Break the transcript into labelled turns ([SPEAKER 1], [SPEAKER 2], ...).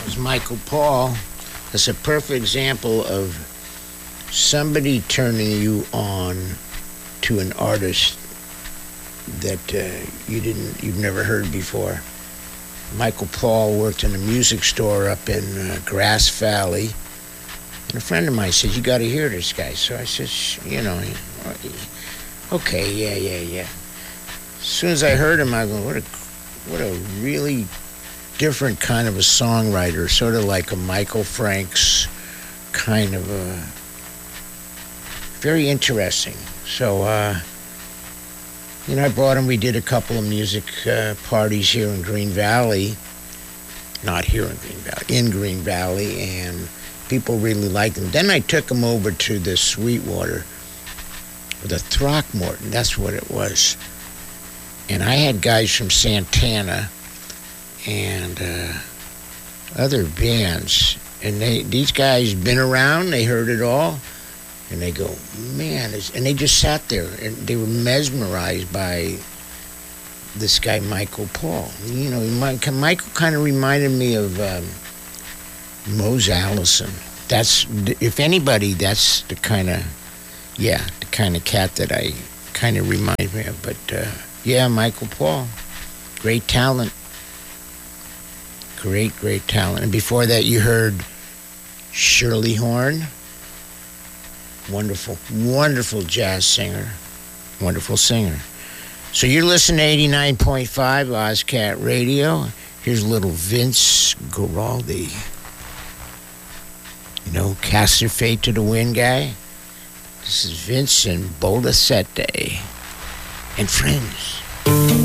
[SPEAKER 1] was Michael Paul. That's a perfect example of somebody turning you on to an artist that you've never heard before. Michael Paul worked in a music store up in Grass Valley, and a friend of mine said, "You got to hear this guy." So I said, "Okay, yeah." As soon as I heard him, I go, "What a really different kind of a songwriter, sort of like a Michael Franks kind of a very interesting." So, I brought him. We did a couple of music parties here in Green Valley. Not here in Green Valley, in Green Valley, and people really liked him. Then I took him over to the Sweetwater, the Throckmorton, that's what it was. And I had guys from Santana and other bands, and these guys been around, they heard it all, and they go, "Man," and they just sat there and they were mesmerized by this guy Michael Paul. Michael kind of reminded me of Mose Allison. That's, if anybody, that's the kind of cat that I kind of remind me of. But Michael Paul, great talent. Great talent. And before that, you heard Shirley Horn. Wonderful jazz singer. Wonderful singer. So you're listening to 89.5 Ozcat Radio. Here's little Vince Guaraldi. Cast Your Fate to the Wind guy. This is Vince and Bola Sette and Friends.